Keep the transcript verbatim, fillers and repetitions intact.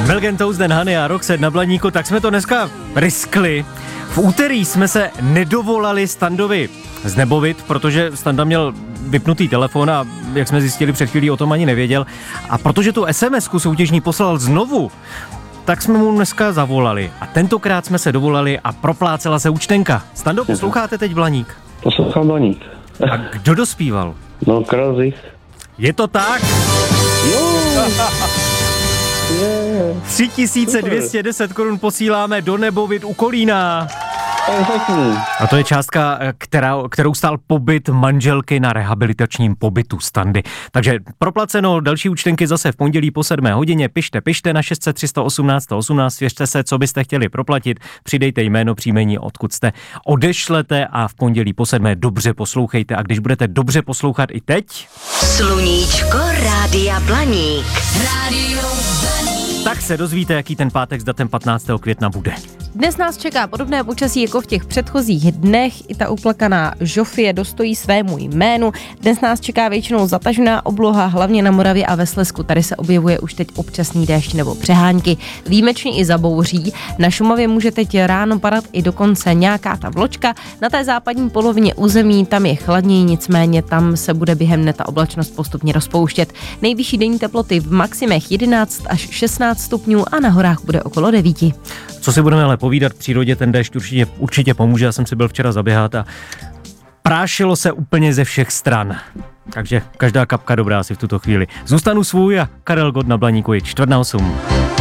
Belgen Toast, Hany a Roxette na Blaníku, tak jsme to dneska riskli. V úterý jsme se nedovolali Standovi znebovit, protože Standa měl vypnutý telefon a jak jsme zjistili před chvílí, o tom ani nevěděl. A protože tu es em esku soutěžní poslal znovu, tak jsme mu dneska zavolali. A tentokrát jsme se dovolali a proplácela se účtenka. Stando, posloucháte teď Blaník? Poslouchám Blaník. A kdo dospíval? No, Krozich. Je to tak? Jo! tři tisíce dvě stě deset korun posíláme do Nebovit u Kolína. A to je částka, která, kterou stál pobyt manželky na rehabilitačním pobytu Standy. Takže proplaceno, další účtenky zase v pondělí po sedmé hodině. Pište, pište na šest set tři sto osmnáct osmnáct, svěřte se, co byste chtěli proplatit, přidejte jméno, příjmení, odkud jste, odešlete a v pondělí po sedmé dobře poslouchejte. A když budete dobře poslouchat i teď... Sluníčko Rádia Blaník. Rádio Blaník. Tak se dozvíte, jaký ten pátek s datem patnáctého května bude. Dnes nás čeká podobné počasí jako v těch předchozích dnech. I ta uplakaná žofie dostojí svému jménu. Dnes nás čeká většinou zatažená obloha, hlavně na Moravě a ve Slezsku. Tady se objevuje už teď občasný déšť nebo přehánky. Výjimečně i zabouří. Na Šumavě může teď ráno padat i dokonce nějaká ta vločka. Na té západní polovině území tam je chladněji, nicméně tam se bude během dne ta oblačnost postupně rozpouštět. Nejvyšší denní teploty v maximech jedenáct až šestnáct stupňů a na horách bude okolo devíti. Co si budeme ale povídat, v přírodě ten déšť určitě, určitě pomůže. Já jsem si byl včera zaběhat a prášilo se úplně ze všech stran. Takže každá kapka dobrá si v tuto chvíli. Zůstanu svůj a Karel Gott na Blaníku je čtvrt na osm.